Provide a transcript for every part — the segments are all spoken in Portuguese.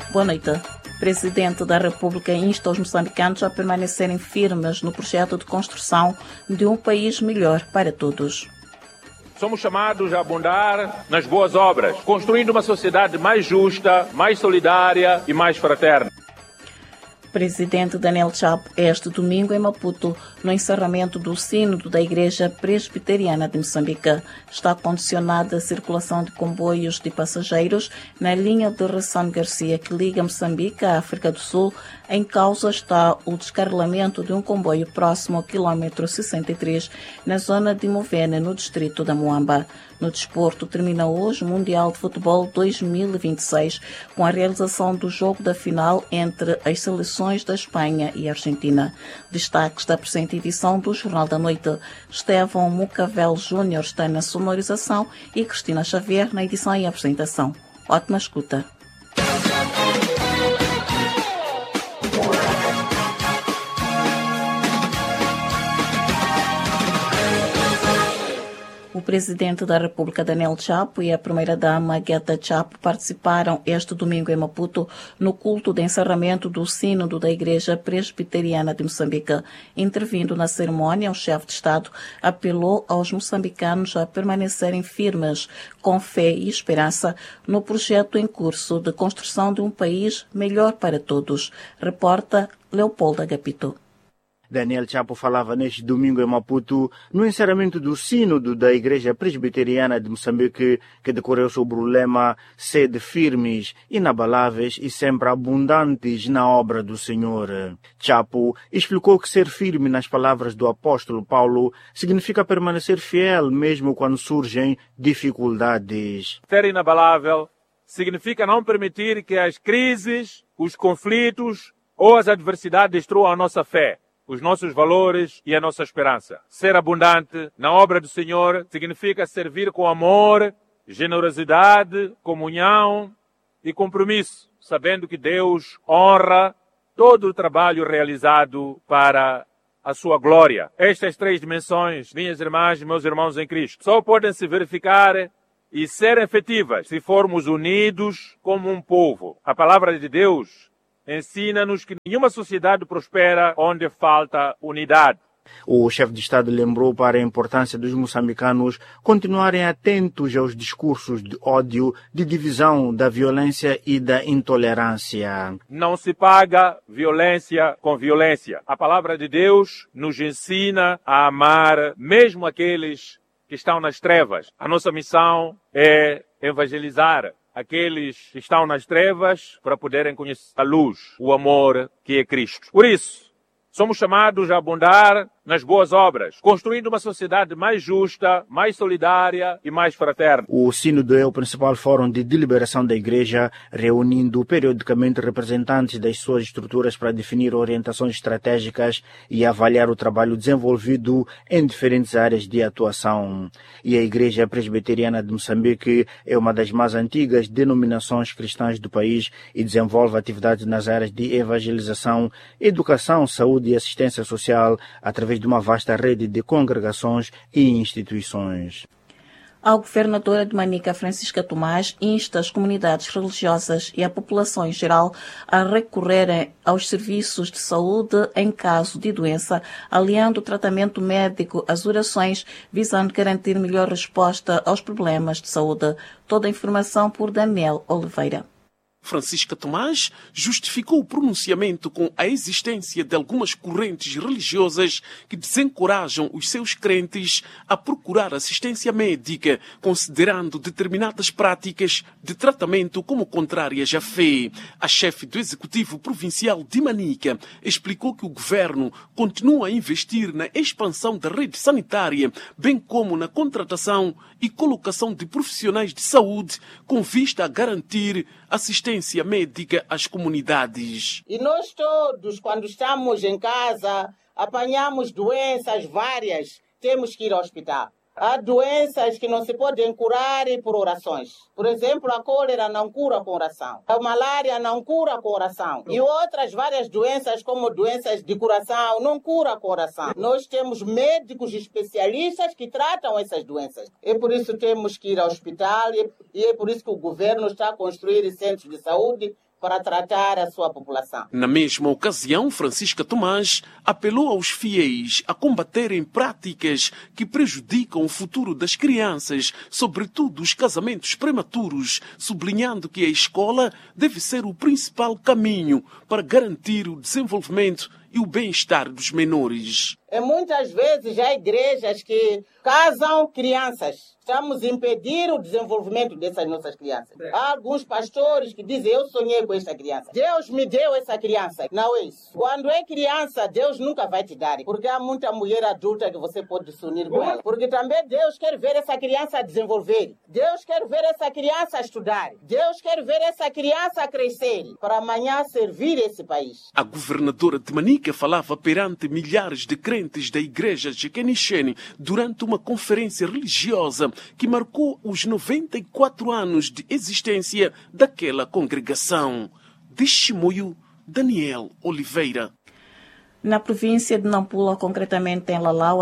Boa noite. O Presidente da República insta os moçambicanos a permanecerem firmes no projeto de construção de um país melhor para todos. Somos chamados a abundar nas boas obras, construindo uma sociedade mais justa, mais solidária e mais fraterna. Presidente Daniel Chapo, este domingo em Maputo, no encerramento do Sínodo da Igreja Presbiteriana de Moçambique. Está condicionada a circulação de comboios de passageiros na linha de Ressano Garcia, que liga Moçambique à África do Sul. Em causa está o descarrilamento de um comboio próximo ao quilômetro 63, na zona de Movene, no distrito da Moamba. No desporto, termina hoje o Mundial de Futebol 2026, com a realização do jogo da final entre as seleções da Espanha e Argentina. Destaques da presente edição do Jornal da Noite. Estevão Mucavel Júnior está na sonorização e Cristina Xavier na edição e apresentação. Ótima escuta. O Presidente da República, Daniel Chapo, e a Primeira-Dama, Gueta Chapo, participaram este domingo em Maputo no culto de encerramento do Sínodo da Igreja Presbiteriana de Moçambique. Intervindo na cerimônia, o chefe de Estado apelou aos moçambicanos a permanecerem firmes, com fé e esperança, no projeto em curso de construção de um país melhor para todos. Reporta Leopoldo Agapito. Daniel Chapo falava neste domingo em Maputo no encerramento do Sínodo da Igreja Presbiteriana de Moçambique, que decorreu sob o lema Sede firmes, inabaláveis e sempre abundantes na obra do Senhor. Chapo explicou que ser firme nas palavras do apóstolo Paulo significa permanecer fiel mesmo quando surgem dificuldades. Ser inabalável significa não permitir que as crises, os conflitos ou as adversidades destruam a nossa fé, os nossos valores e a nossa esperança. Ser abundante na obra do Senhor significa servir com amor, generosidade, comunhão e compromisso, sabendo que Deus honra todo o trabalho realizado para a sua glória. Estas três dimensões, minhas irmãs e meus irmãos em Cristo, só podem se verificar e ser efetivas se formos unidos como um povo. A palavra de Deus ensina-nos que nenhuma sociedade prospera onde falta unidade. O chefe de Estado lembrou para a importância dos moçambicanos continuarem atentos aos discursos de ódio, de divisão, da violência e da intolerância. Não se paga violência com violência. A palavra de Deus nos ensina a amar mesmo aqueles que estão nas trevas. A nossa missão é evangelizar aqueles que estão nas trevas para poderem conhecer a luz, o amor que é Cristo. Por isso, somos chamados a abundar nas boas obras, construindo uma sociedade mais justa, mais solidária e mais fraterna. O Sínodo é o principal fórum de deliberação da Igreja, reunindo periodicamente representantes das suas estruturas para definir orientações estratégicas e avaliar o trabalho desenvolvido em diferentes áreas de atuação. E a Igreja Presbiteriana de Moçambique é uma das mais antigas denominações cristãs do país e desenvolve atividades nas áreas de evangelização, educação, saúde e assistência social através de uma vasta rede de congregações e instituições. A governadora de Manica, Francisca Tomás, insta as comunidades religiosas e a população em geral a recorrerem aos serviços de saúde em caso de doença, aliando o tratamento médico às orações, visando garantir melhor resposta aos problemas de saúde. Toda a informação por Daniel Oliveira. Francisca Tomás justificou o pronunciamento com a existência de algumas correntes religiosas que desencorajam os seus crentes a procurar assistência médica, considerando determinadas práticas de tratamento como contrárias à fé. A chefe do Executivo Provincial de Manica explicou que o governo continua a investir na expansão da rede sanitária, bem como na contratação e colocação de profissionais de saúde, com vista a garantir assistência médica às comunidades. E nós todos, quando estamos em casa, apanhamos doenças várias, temos que ir ao hospital. Há doenças que não se podem curar por orações. Por exemplo, a cólera não cura com oração. A malária não cura com oração. E outras várias doenças, como doenças de coração, não cura com oração. Nós temos médicos especialistas que tratam essas doenças. É por isso que temos que ir ao hospital e é por isso que o governo está a construir centros de saúde para tratar a sua população. Na mesma ocasião, Francisca Tomás apelou aos fiéis a combaterem práticas que prejudicam o futuro das crianças, sobretudo os casamentos prematuros, sublinhando que a escola deve ser o principal caminho para garantir o desenvolvimento e o bem-estar dos menores. E muitas vezes há igrejas que casam crianças. Estamos a impedir o desenvolvimento dessas nossas crianças. Há alguns pastores que dizem, eu sonhei com esta criança. Deus me deu essa criança. Não é isso. Quando é criança, Deus nunca vai te dar. Porque há muita mulher adulta que você pode se unir com ela. Porque também Deus quer ver essa criança desenvolver. Deus quer ver essa criança estudar. Deus quer ver essa criança crescer. Para amanhã servir esse país. A governadora de Manica falava perante milhares de crentes da igreja de Kenishene durante uma conferência religiosa que marcou os 94 anos de existência daquela congregação. De Chimoio, Daniel Oliveira. Na província de Nampula, concretamente em Lalau,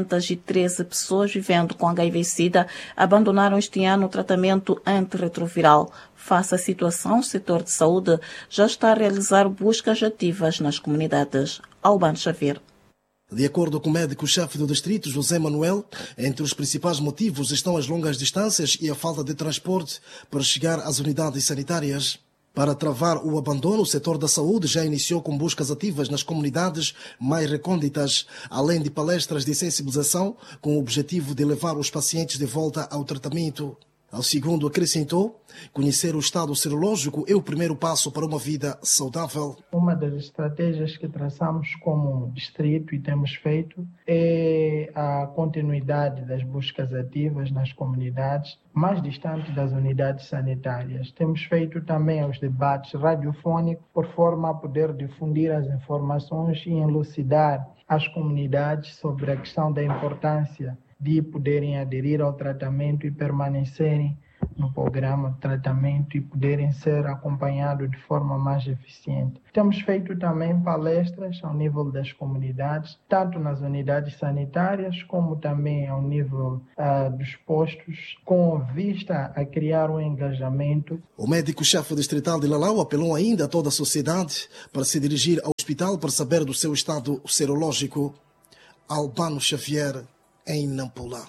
513 pessoas vivendo com HIV/SIDA abandonaram este ano o tratamento antirretroviral. Face à situação, o setor de saúde já está a realizar buscas ativas nas comunidades. Albano Xavier. De acordo com o médico-chefe do distrito, José Manuel, entre os principais motivos estão as longas distâncias e a falta de transporte para chegar às unidades sanitárias. Para travar o abandono, o setor da saúde já iniciou com buscas ativas nas comunidades mais recônditas, além de palestras de sensibilização, com o objetivo de levar os pacientes de volta ao tratamento. Ao segundo, acrescentou, conhecer o estado serológico é o primeiro passo para uma vida saudável. Uma das estratégias que traçamos como distrito e temos feito é a continuidade das buscas ativas nas comunidades mais distantes das unidades sanitárias. Temos feito também os debates radiofônicos por forma a poder difundir as informações e elucidar as comunidades sobre a questão da importância de poderem aderir ao tratamento e permanecerem no programa de tratamento e poderem ser acompanhados de forma mais eficiente. Temos feito também palestras ao nível das comunidades, tanto nas unidades sanitárias como também ao nível dos postos, com vista a criar um engajamento. O médico-chefe distrital de Lalau apelou ainda a toda a sociedade para se dirigir ao hospital para saber do seu estado serológico. Albano Xavier, em Nampula.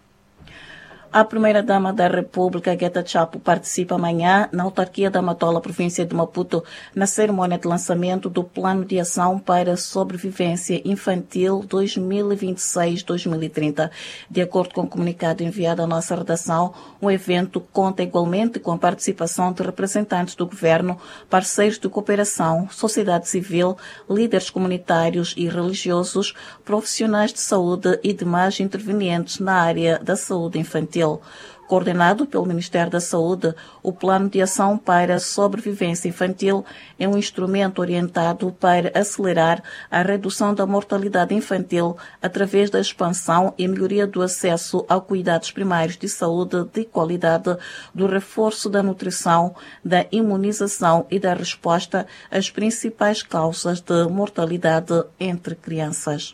A primeira-dama da República, Gueta Chapo, participa amanhã na autarquia da Matola, província de Maputo, na cerimônia de lançamento do Plano de Ação para a Sobrevivência Infantil 2026-2030. De acordo com o comunicado enviado à nossa redação, o evento conta igualmente com a participação de representantes do governo, parceiros de cooperação, sociedade civil, líderes comunitários e religiosos, profissionais de saúde e demais intervenientes na área da saúde infantil. Coordenado pelo Ministério da Saúde, o Plano de Ação para a Sobrevivência Infantil é um instrumento orientado para acelerar a redução da mortalidade infantil através da expansão e melhoria do acesso a cuidados primários de saúde de qualidade, do reforço da nutrição, da imunização e da resposta às principais causas de mortalidade entre crianças.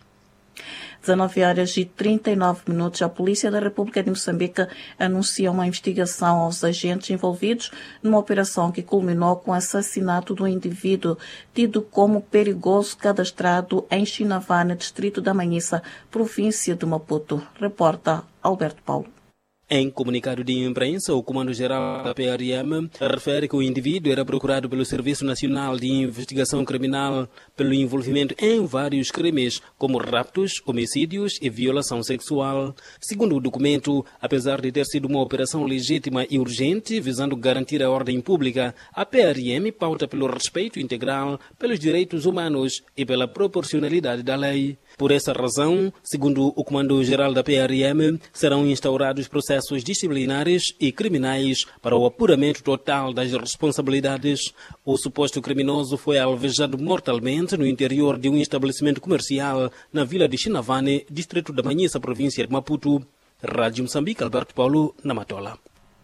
19h39, a Polícia da República de Moçambique anuncia uma investigação aos agentes envolvidos numa operação que culminou com o assassinato do indivíduo tido como perigoso cadastrado em Chinavane, distrito da Manhissa, província de Maputo. Reporta Alberto Paulo. Em comunicado de imprensa, o Comando-Geral da PRM refere que o indivíduo era procurado pelo Serviço Nacional de Investigação Criminal pelo envolvimento em vários crimes, como raptos, homicídios e violação sexual. Segundo o documento, apesar de ter sido uma operação legítima e urgente visando garantir a ordem pública, a PRM pauta pelo respeito integral pelos direitos humanos e pela proporcionalidade da lei. Por essa razão, segundo o Comando-Geral da PRM, serão instaurados processos disciplinares e criminais para o apuramento total das responsabilidades. O suposto criminoso foi alvejado mortalmente no interior de um estabelecimento comercial na vila de Chinavane, distrito da Manhissa, província de Maputo. Rádio Moçambique, Alberto Paulo, na Matola.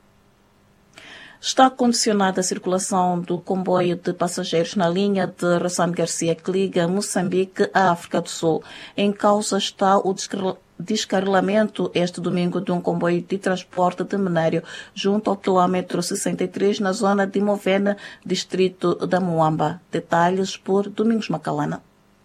Está condicionada a circulação do comboio de passageiros na linha de Rassam Garcia que liga Moçambique à África do Sul. Em causa está o descarrilamento este domingo de um comboio de transporte de minério junto ao quilômetro 63 na zona de Movene, distrito da Muamba. Detalhes por Domingos Macalana.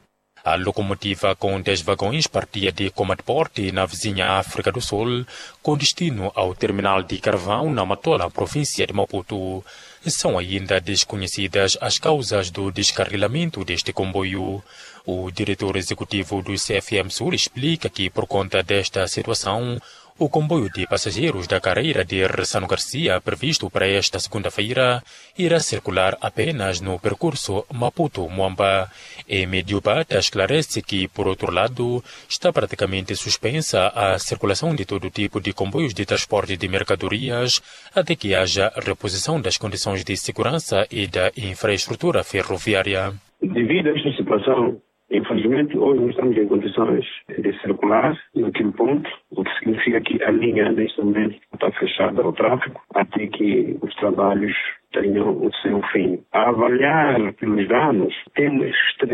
A locomotiva com 10 vagões partia de Comatporte, na vizinha África do Sul, com destino ao terminal de Carvão, na Matola, província de Maputo. São ainda desconhecidas as causas do descarrilamento deste comboio. O diretor executivo do CFM Sul explica que, por conta desta situação, o comboio de passageiros da carreira de Ressano Garcia, previsto para esta segunda-feira, irá circular apenas no percurso Maputo-Muamba. E Mediobata esclarece que, por outro lado, está praticamente suspensa a circulação de todo tipo de comboios de transporte de mercadorias até que haja reposição das condições de segurança e da infraestrutura ferroviária. Devido a esta situação, infelizmente, hoje não estamos em condições de circular naquele ponto, o que significa que a linha, neste momento, está fechada ao tráfego até que os trabalhos tenham o seu fim. A avaliar pelos danos, temos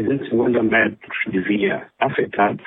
350 metros de via afetados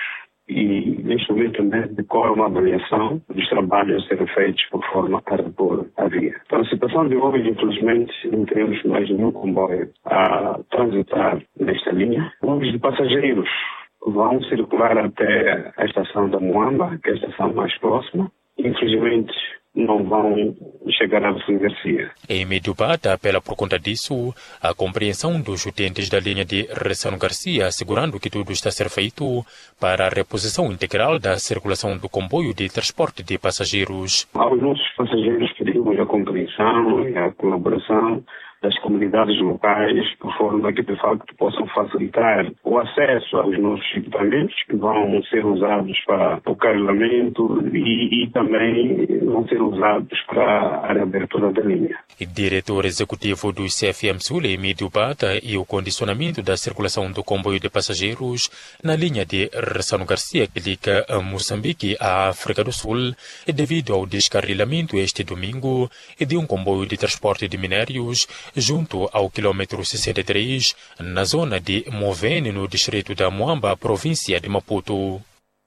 e, neste momento, também decorre uma avaliação dos trabalhos a serem feitos por forma a repor a via. Então, a situação de hoje, infelizmente, não temos mais nenhum comboio a transitar nesta linha. Os de passageiros vão circular até a estação da Muamba, que é a estação mais próxima. Infelizmente, não vão chegar a Ressano Garcia. Em Mediobata apela por conta disso a compreensão dos utentes da linha de Ressano Garcia, assegurando que tudo está a ser feito para a reposição integral da circulação do comboio de transporte de passageiros. Aos nossos passageiros pedimos a compreensão e a colaboração das comunidades locais, por forma que, de facto, possam facilitar o acesso aos nossos equipamentos, que vão ser usados para o carregamento e também vão ser usados para a reabertura da linha. O diretor executivo do CFM Sul, Emílio Bata, e o condicionamento da circulação do comboio de passageiros na linha de Ressano Garcia, que liga Moçambique à África do Sul, devido ao descarrilamento este domingo de um comboio de transporte de minérios junto ao quilômetro 63, na zona de Movene, no distrito da Muamba, província de Maputo.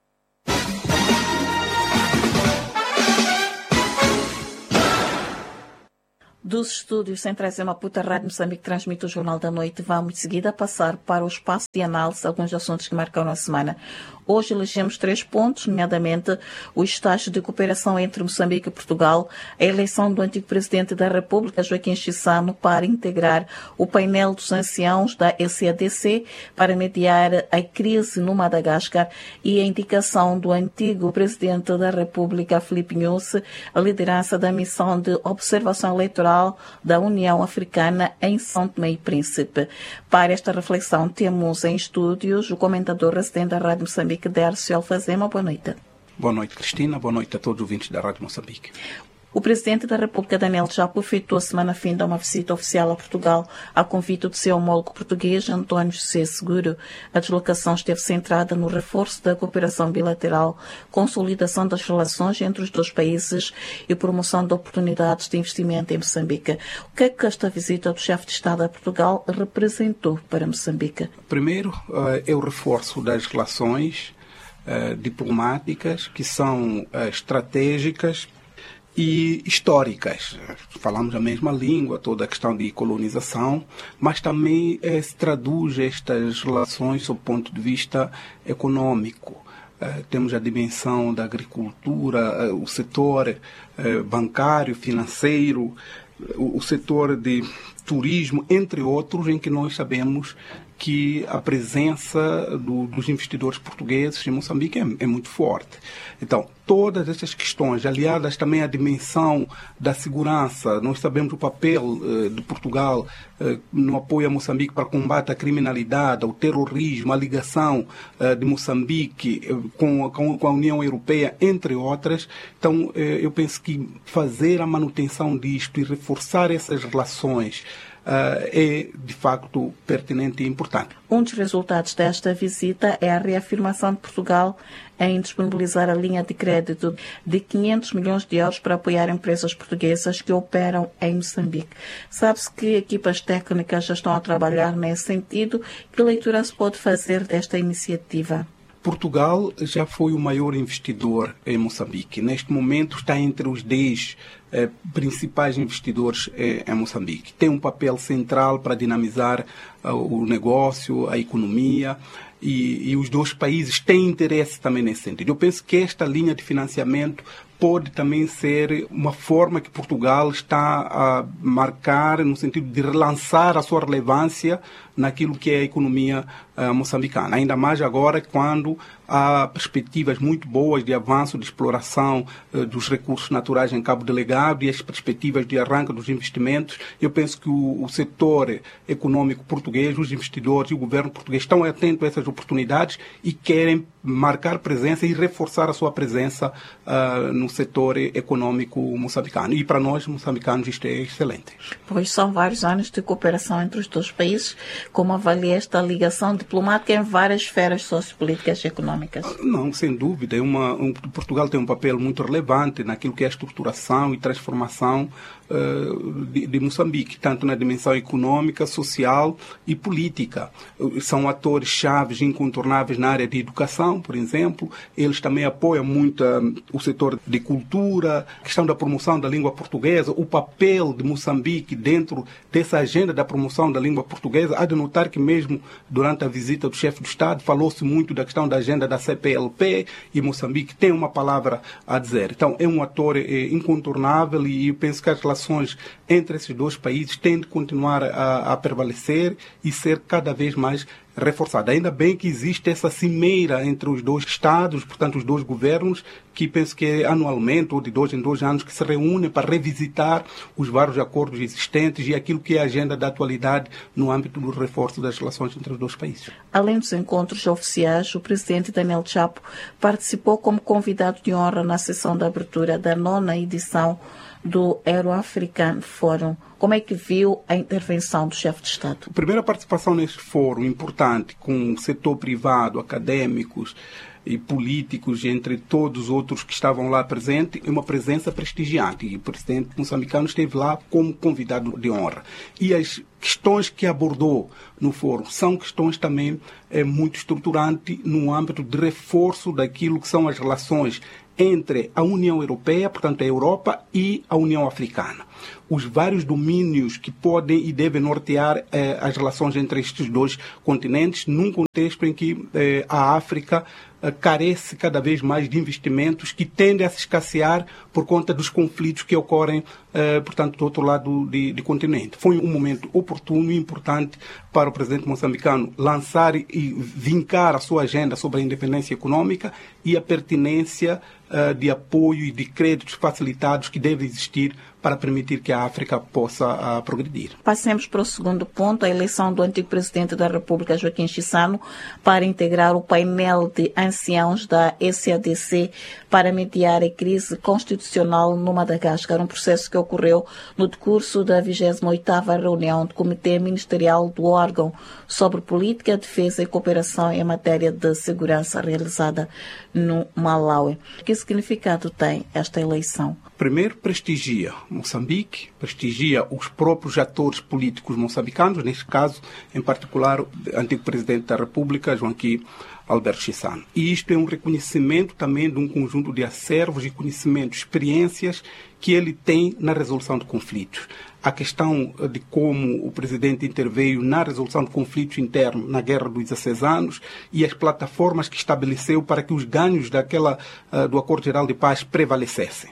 Dos estúdios centrais em Maputo, a Rádio Moçambique transmite o Jornal da Noite. Vamos de seguida passar para o espaço de análise de alguns assuntos que marcaram a semana. Hoje elegemos 3 pontos, nomeadamente o estágio de cooperação entre Moçambique e Portugal, a eleição do antigo presidente da República, Joaquim Chissano, para integrar o painel dos anciãos da SADC para mediar a crise no Madagascar e a indicação do antigo presidente da República, Filipe Nyusi, a liderança da missão de observação eleitoral da União Africana em São Tomé e Príncipe. Para esta reflexão, temos em estúdios o comentador residente da Rádio Moçambique, Dércio Alfazema. Boa noite. Boa noite, Cristina. Boa noite a todos os ouvintes da Rádio Moçambique. O presidente da República, Daniel Chapo, efetuou a semana finda uma visita oficial a Portugal a convite do seu homólogo português, António José Seguro. A deslocação esteve centrada no reforço da cooperação bilateral, consolidação das relações entre os dois países e promoção de oportunidades de investimento em Moçambique. O que é que esta visita do chefe de Estado a Portugal representou para Moçambique? Primeiro, é o reforço das relações diplomáticas, que são estratégicas e históricas. Falamos a mesma língua, toda a questão de colonização, mas também se traduz estas relações sob o ponto de vista econômico. Temos a dimensão da agricultura, o setor bancário, financeiro, o setor de turismo, entre outros, em que nós sabemos que a presença dos investidores portugueses em Moçambique é muito forte. Então, todas essas questões, aliadas também à dimensão da segurança, nós sabemos o papel de Portugal no apoio a Moçambique para combate à criminalidade, ao terrorismo, a ligação de Moçambique com a União Europeia, entre outras. Então, eu penso que fazer a manutenção disto e reforçar essas relações é, de facto, pertinente e importante. Um dos resultados desta visita é a reafirmação de Portugal em disponibilizar a linha de crédito de 500 milhões de euros para apoiar empresas portuguesas que operam em Moçambique. Sabe-se que equipas técnicas já estão a trabalhar nesse sentido. Que leitura se pode fazer desta iniciativa? Portugal já foi o maior investidor em Moçambique. Neste momento está entre os 10 principais investidores em Moçambique. Tem um papel central para dinamizar o negócio, a economia, e os dois países têm interesse também nesse sentido. Eu penso que esta linha de financiamento pode também ser uma forma que Portugal está a marcar no sentido de relançar a sua relevância naquilo que é a economia moçambicana. Ainda mais agora quando há perspectivas muito boas de avanço, de exploração dos recursos naturais em Cabo Delegado e as perspectivas de arranque dos investimentos. Eu penso que o setor econômico português, os investidores e o governo português estão atentos a essas oportunidades e querem marcar presença e reforçar a sua presença no setor econômico moçambicano. E para nós, moçambicanos, isto é excelente. Pois são vários anos de cooperação entre os dois países. Como avalia esta ligação diplomática em várias esferas sociopolíticas e econômicas? Não, sem dúvida. Portugal tem um papel muito relevante naquilo que é a estruturação e transformação de Moçambique, tanto na dimensão econômica, social e política. São atores chaves incontornáveis na área de educação, por exemplo. Eles também apoiam muito o setor de cultura, a questão da promoção da língua portuguesa, o papel de Moçambique dentro dessa agenda da promoção da língua portuguesa. Há de notar que mesmo durante a visita do chefe do Estado falou-se muito da questão da agenda da CPLP e Moçambique tem uma palavra a dizer. Então é um ator incontornável e eu penso que as relações entre esses dois países têm de continuar a prevalecer e ser cada vez mais reforçada. Ainda bem que existe essa cimeira entre os dois Estados, portanto os dois governos, que penso que é anualmente ou de 2 em 2 anos que se reúnem para revisitar os vários acordos existentes e aquilo que é a agenda da atualidade no âmbito do reforço das relações entre os dois países. Além dos encontros oficiais, o presidente Daniel Chapo participou como convidado de honra na sessão de abertura da 9ª edição do Euro-African Forum. Como é que viu a intervenção do chefe de Estado? A primeira participação neste fórum importante com o setor privado, acadêmicos e políticos, entre todos os outros que estavam lá presentes, é uma presença prestigiante. E o presidente moçambicano esteve lá como convidado de honra. E as questões que abordou no fórum são questões também muito estruturantes no âmbito de reforço daquilo que são as relações entre a União Europeia, portanto a Europa, e a União Africana. Os vários domínios que podem e devem nortear as relações entre estes dois continentes, num contexto em que a África carece cada vez mais de investimentos que tendem a se escassear por conta dos conflitos que ocorrem, portanto, do outro lado do continente. Foi um momento oportuno e importante para o presidente moçambicano lançar e vincar a sua agenda sobre a independência econômica e a pertinência de apoio e de créditos facilitados que devem existir para permitir que a África possa progredir. Passemos para o segundo ponto, a eleição do antigo presidente da República, Joaquim Chissano, para integrar o painel de anciãos da SADC para mediar a crise constitucional no Madagascar, um processo que ocorreu no decurso da 28ª reunião do Comitê Ministerial do órgão sobre política, defesa e cooperação em matéria de segurança realizada no Malawi. Que significado tem esta eleição? Primeiro, prestigia Moçambique, prestigia os próprios atores políticos moçambicanos, neste caso, em particular, o antigo presidente da República, Joaquim Alberto Chissano. E isto é um reconhecimento também de um conjunto de acervos e conhecimentos, experiências que ele tem na resolução de conflitos. A questão de como o presidente interveio na resolução de conflitos internos na Guerra dos 16 anos e as plataformas que estabeleceu para que os ganhos do Acordo Geral de Paz prevalecessem.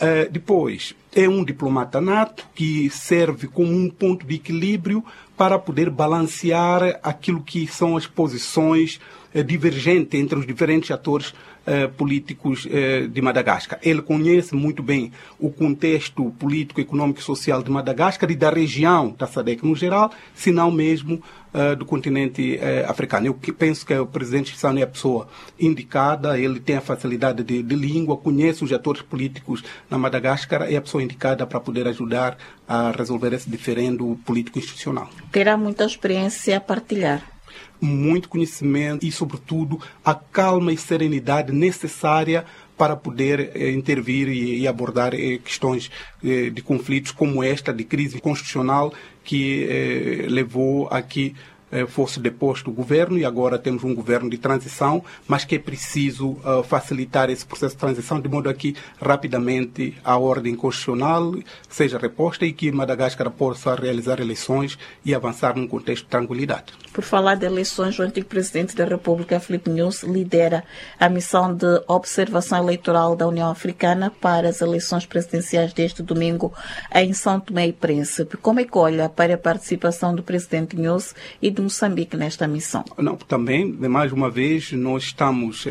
Depois, é um diplomata nato que serve como um ponto de equilíbrio para poder balancear aquilo que são as posições divergentes entre os diferentes atores políticos de Madagascar. Ele conhece muito bem o contexto político, econômico e social de Madagascar e da região da SADC no geral, se não mesmo do continente africano. Eu penso que o presidente Chissano é a pessoa indicada, ele tem a facilidade de língua, conhece os atores políticos na Madagascar, é a pessoa indicada para poder ajudar a resolver esse diferendo político-institucional. Terá muita experiência a partilhar. Muito conhecimento e, sobretudo, a calma e serenidade necessária para poder intervir e abordar questões de conflitos como esta, de crise constitucional, que levou a que fosse deposto o governo e agora temos um governo de transição, mas que é preciso facilitar esse processo de transição de modo a que rapidamente a ordem constitucional seja reposta e que Madagascar possa realizar eleições e avançar num contexto de tranquilidade. Por falar de eleições, o antigo presidente da República, Filipe Nyusi, lidera a missão de observação eleitoral da União Africana para as eleições presidenciais deste domingo em São Tomé e Príncipe. Como é que olha para a participação do presidente Nyusi e de Moçambique nesta missão? Não, também, mais uma vez, nós estamos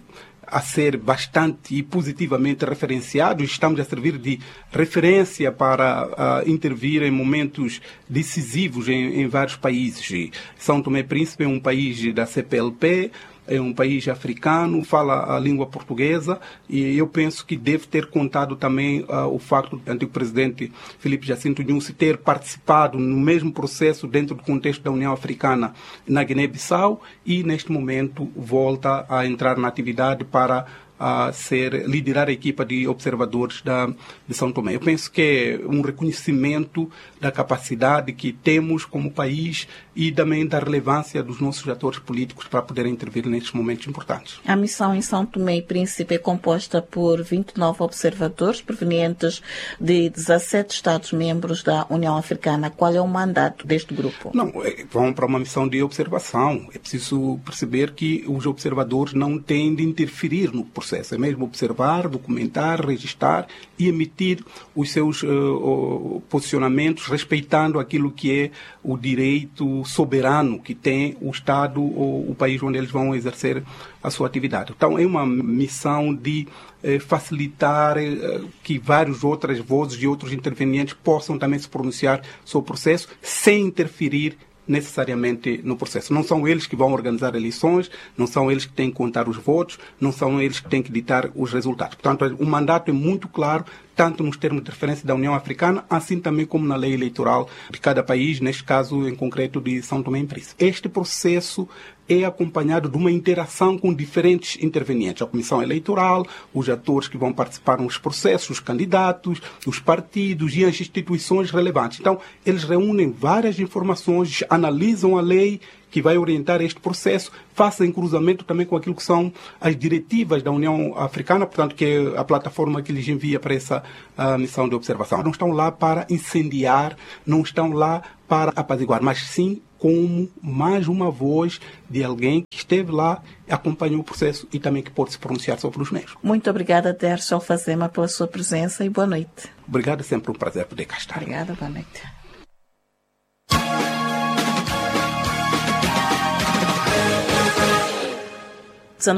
a ser bastante e positivamente referenciados, estamos a servir de referência para intervir em momentos decisivos em vários países. São Tomé e Príncipe é um país da CPLP, é um país africano, fala a língua portuguesa e eu penso que deve ter contado também o facto do antigo presidente Filipe Jacinto Nyusi ter participado no mesmo processo dentro do contexto da União Africana na Guiné-Bissau e neste momento volta a entrar na atividade para liderar a equipa de observadores de São Tomé. Eu penso que é um reconhecimento da capacidade que temos como país e também da relevância dos nossos atores políticos para poderem intervir nestes momentos importantes. A missão em São Tomé e Príncipe é composta por 29 observadores provenientes de 17 Estados-membros da União Africana. Qual é o mandato deste grupo? Não, vão para uma missão de observação. É preciso perceber que os observadores não têm de interferir no processo. É mesmo observar, documentar, registrar e emitir os seus posicionamentos respeitando aquilo que é o direito soberano que tem o Estado ou o país onde eles vão exercer a sua atividade. Então, é uma missão de facilitar que várias outras vozes e outros intervenientes possam também se pronunciar sobre o processo sem interferir necessariamente no processo. Não são eles que vão organizar eleições, não são eles que têm que contar os votos, não são eles que têm que ditar os resultados. Portanto, o mandato é muito claro, tanto nos termos de referência da União Africana, assim também como na lei eleitoral de cada país, neste caso em concreto de São Tomé e Príncipe. Este processo é acompanhado de uma interação com diferentes intervenientes. A Comissão Eleitoral, os atores que vão participar nos processos, os candidatos, os partidos e as instituições relevantes. Então, eles reúnem várias informações, analisam a lei que vai orientar este processo, fazem cruzamento também com aquilo que são as diretivas da União Africana, portanto, que é a plataforma que lhes envia para essa missão de observação. Não estão lá para incendiar, não estão lá para apaziguar, mas sim como mais uma voz de alguém que esteve lá, acompanhou o processo e também que pode se pronunciar sobre os mesmos. Muito obrigada, Tércio Alfazema, pela sua presença e boa noite. Obrigado, é sempre um prazer poder cá estar. Obrigada, boa noite. Às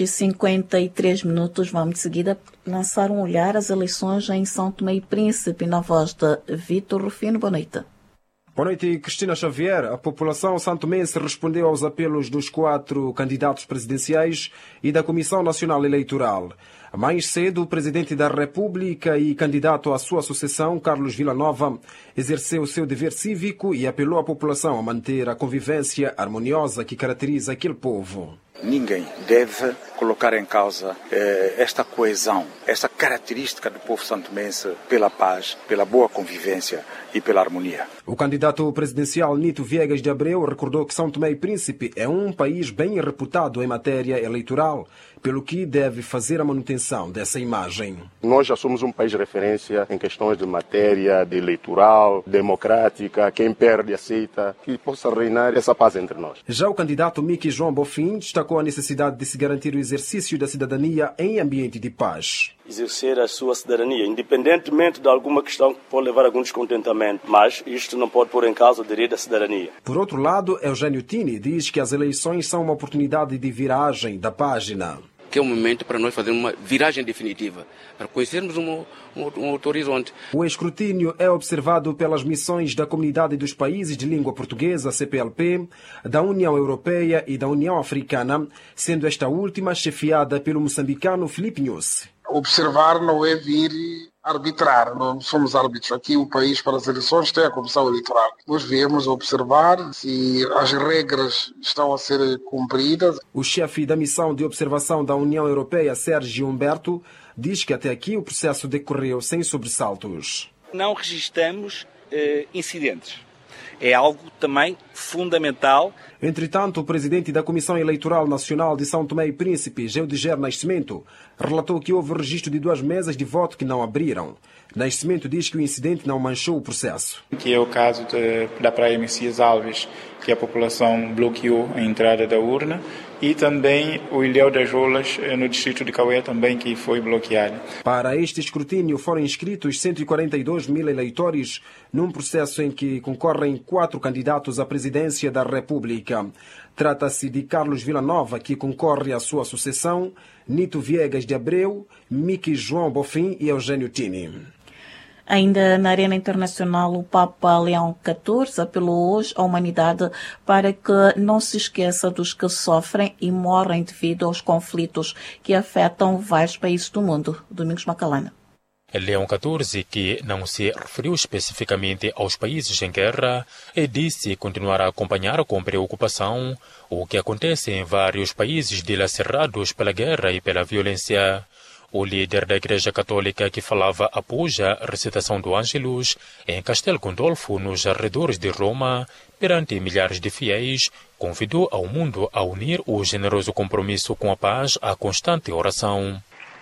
19h53, vamos de seguida lançar um olhar às eleições em São Tomé e Príncipe, na voz de Vítor Rufino. Boa noite. Boa noite, Cristina Xavier. A população santomense respondeu aos apelos dos 4 candidatos presidenciais e da Comissão Nacional Eleitoral. Mais cedo, o Presidente da República e candidato à sua sucessão, Carlos Villanova, exerceu o seu dever cívico e apelou à população a manter a convivência harmoniosa que caracteriza aquele povo. Ninguém deve colocar em causa esta coesão, esta característica do povo santomense pela paz, pela boa convivência e pela harmonia. O candidato presidencial Nito Viegas de Abreu recordou que São Tomé e Príncipe é um país bem reputado em matéria eleitoral, pelo que deve fazer a manutenção dessa imagem. Nós já somos um país de referência em questões de matéria de eleitoral, democrática, quem perde aceita, que possa reinar essa paz entre nós. Já o candidato Miki João Bofim destacou a necessidade de se garantir o exercício da cidadania em ambiente de paz. Exercer a sua cidadania, independentemente de alguma questão que pode levar a algum descontentamento, mas isto não pode pôr em causa o direito à cidadania. Por outro lado, Eugênio Tini diz que as eleições são uma oportunidade de viragem da página. Que é um momento para nós fazermos uma viragem definitiva, para conhecermos um outro horizonte. O escrutínio é observado pelas missões da Comunidade dos Países de Língua Portuguesa, CPLP, da União Europeia e da União Africana, sendo esta última chefiada pelo moçambicano Filipe Nyusi. Observar não é vir arbitrar, não somos árbitros. Aqui o país para as eleições tem a Comissão Eleitoral. Nós viemos observar se as regras estão a ser cumpridas. O chefe da missão de observação da União Europeia, Sérgio Humberto, diz que até aqui o processo decorreu sem sobressaltos. Não registramos incidentes. É algo também fundamental. Entretanto, o presidente da Comissão Eleitoral Nacional de São Tomé e Príncipe, Geudiger Nascimento, relatou que houve registro de 2 mesas de voto que não abriram. Nascimento diz que o incidente não manchou o processo. Que é o caso da Praia Messias Alves, que a população bloqueou a entrada da urna, e também o Ilhéu das Rolas, no distrito de Cauê, também que foi bloqueado. Para este escrutínio foram inscritos 142 mil eleitores num processo em que concorrem 4 candidatos à presidência da República. Trata-se de Carlos Villanova, que concorre à sua sucessão, Nito Viegas de Abreu, Miki João Bofim e Eugênio Tini. Ainda na arena internacional, o Papa Leão XIV apelou hoje à humanidade para que não se esqueça dos que sofrem e morrem devido aos conflitos que afetam vários países do mundo. Domingos Macalana. Leão XIV, que não se referiu especificamente aos países em guerra, disse continuar a acompanhar com preocupação o que acontece em vários países dilacerados pela guerra e pela violência. O líder da Igreja Católica, que falava após a recitação do Ângelus em Castel Gandolfo, nos arredores de Roma, perante milhares de fiéis, convidou ao mundo a unir o generoso compromisso com a paz à constante oração.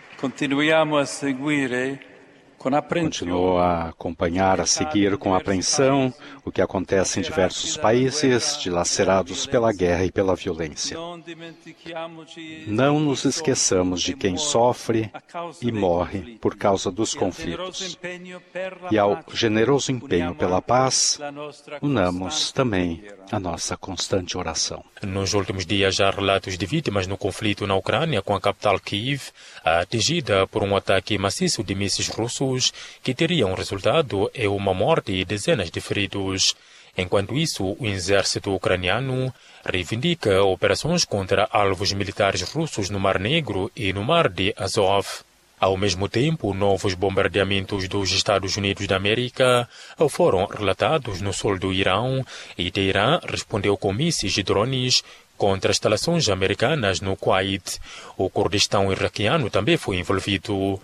Continuou a acompanhar, a seguir com apreensão o que acontece em diversos países dilacerados pela guerra e pela violência. Não nos esqueçamos de quem sofre e morre por causa dos conflitos. E ao generoso empenho pela paz, unamos também a nossa constante oração. Nos últimos dias há relatos de vítimas no conflito na Ucrânia, com a capital Kiev atingida por um ataque maciço de mísseis russos que teriam resultado em uma morte e dezenas de feridos. Enquanto isso, o exército ucraniano reivindica operações contra alvos militares russos no Mar Negro e no Mar de Azov. Ao mesmo tempo, novos bombardeamentos dos Estados Unidos da América foram relatados no sul do Irão e Teherã respondeu com mísseis e drones contra instalações americanas no Kuwait. O Kurdistão iraquiano também foi envolvido.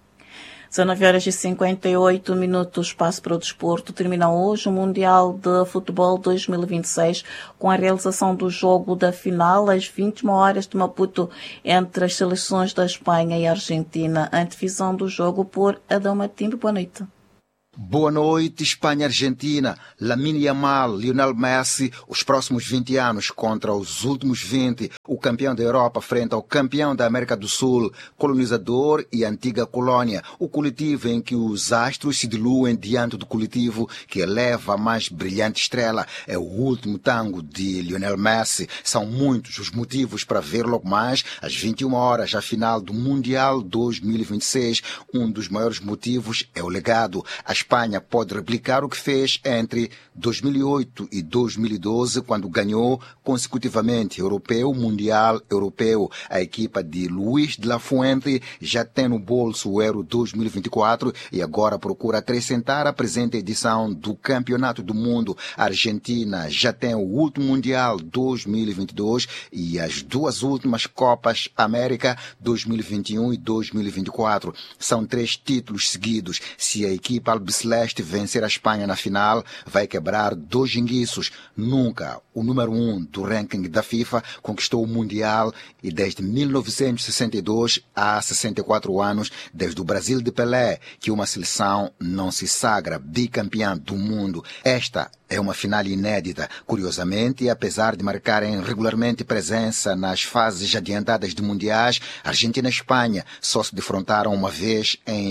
19h58, passo para o desporto. Termina hoje o Mundial de Futebol 2026 com a realização do jogo da final às 21h de Maputo entre as seleções da Espanha e Argentina. Antevisão do jogo por Adão Matimbo. Boa noite. Boa noite, Espanha-Argentina. Lamine Yamal, Lionel Messi, os próximos 20 anos contra os últimos 20. O campeão da Europa frente ao campeão da América do Sul, colonizador e antiga colônia. O coletivo em que os astros se diluem diante do coletivo que eleva a mais brilhante estrela. É o último tango de Lionel Messi. São muitos os motivos para ver logo mais, às 21h, a final do Mundial 2026. Um dos maiores motivos é o legado. A Espanha pode replicar o que fez entre 2008 e 2012, quando ganhou consecutivamente Europeu, Mundial, Europeu. A equipa de Luís de la Fuente já tem no bolso o Euro 2024 e agora procura acrescentar a presente edição do Campeonato do Mundo. A Argentina já tem o último Mundial 2022 e as duas últimas Copas América 2021 e 2024. São 3 títulos seguidos. Se a equipa albiceleste vencer a Espanha na final, vai quebrar 2 jinguiços. Nunca o número 1 do ranking da FIFA conquistou o Mundial e desde 1962 há 64 anos, desde o Brasil de Pelé, que uma seleção não se sagra bicampeã do mundo. Esta é uma final inédita. Curiosamente, apesar de marcarem regularmente presença nas fases adiantadas de mundiais, Argentina e Espanha só se defrontaram uma vez em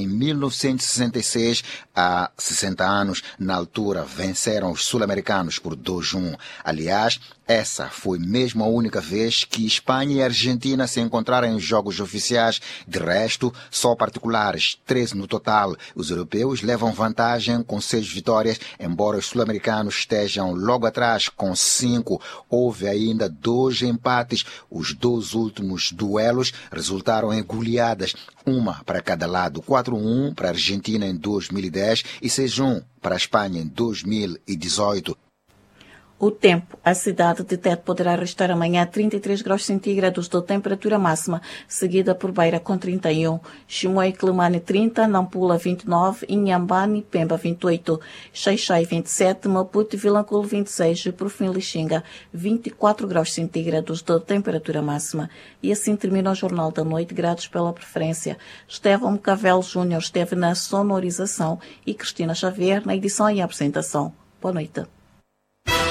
1966, há 60 anos. Na altura, venceram os sul-americanos por 2-1. Aliás, essa foi mesmo a única vez que Espanha e Argentina se encontraram em jogos oficiais. De resto, só particulares, 13 no total. Os europeus levam vantagem com 6 vitórias, embora os sul-americanos estejam logo atrás com 5. Houve ainda 2 empates. Os 2 últimos duelos resultaram em goleadas, uma para cada lado. 4-1 para a Argentina em 2010 e 6-1 para a Espanha em 2018. O tempo, a cidade de Tete poderá registrar amanhã 33 graus centígrados de temperatura máxima, seguida por Beira com 31, Chimoio e Climane 30, Nampula 29, Inhambane e Pemba 28, Xai-Xai 27, Maputo e Vilanculo 26 e por fim Lixinga 24 graus centígrados de temperatura máxima. E assim termina o Jornal da Noite, gratos pela preferência. Estevão Cavel Júnior esteve na sonorização e Cristina Xavier na edição e apresentação. Boa noite.